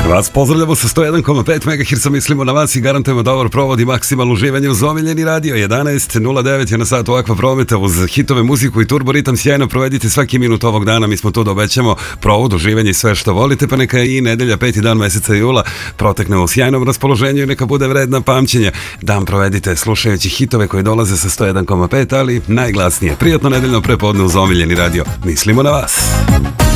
Vas pozdravljamo sa 101,5 MHz, mislimo na vas i garantujemo dobar provod i maksimalno uživanje uz omiljeni radio. 11.09 je na satu Akva Prometa uz hitove, muziku i turboritam. Sjajno provedite svaki minut ovog dana, mi smo tu da obećamo provod, uživanje i sve što volite, pa neka i nedelja, 5. dan meseca jula protekne u sjajnom raspoloženju i neka bude vredna pamćenja. Dan provedite slušajući hitove koji dolaze sa 101,5, ali najglasnije. Prijatno nedeljno prepodne uz omiljeni radio. Mislimo na vas.